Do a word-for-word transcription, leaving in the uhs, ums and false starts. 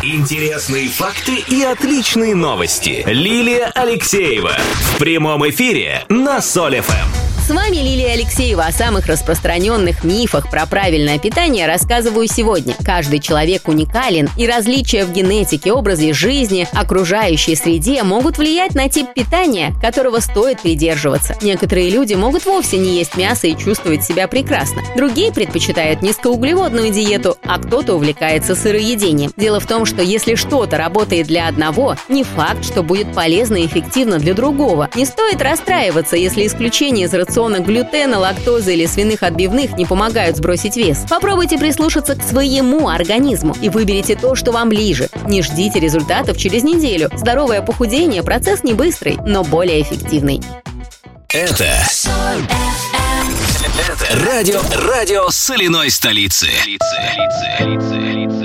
Интересные факты и отличные новости. Лилия Алексеева в прямом эфире на Соль эф эм. С вами Лилия Алексеева. О самых распространенных мифах про правильное питание рассказываю сегодня. Каждый человек уникален, и различия в генетике, образе жизни, окружающей среде могут влиять на тип питания, которого стоит придерживаться. Некоторые люди могут вовсе не есть мясо и чувствовать себя прекрасно. Другие предпочитают низкоуглеводную диету, а кто-то увлекается сыроедением. Дело в том, что если что-то работает для одного, не факт, что будет полезно и эффективно для другого. Не стоит расстраиваться, если исключение из рациона глютена, лактозы или свиных отбивных не помогают сбросить вес. Попробуйте прислушаться к своему организму и выберите то, что вам ближе. Не ждите результатов через неделю. Здоровое похудение – процесс не быстрый, но более эффективный. Это Это радио, радио соляной столицы.